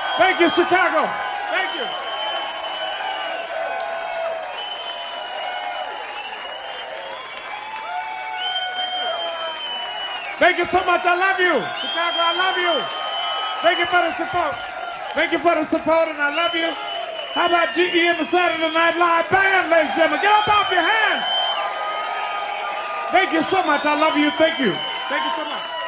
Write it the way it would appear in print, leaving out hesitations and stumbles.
Thank you, Chicago. Thank you. Thank you so much. I love you. Chicago, I love you. Thank you for the support. Thank you for the support, and I love you. How about GE and the Saturday Night Live Band, ladies and gentlemen? Get up off your hands. Thank you so much. I love you. Thank you. Thank you so much.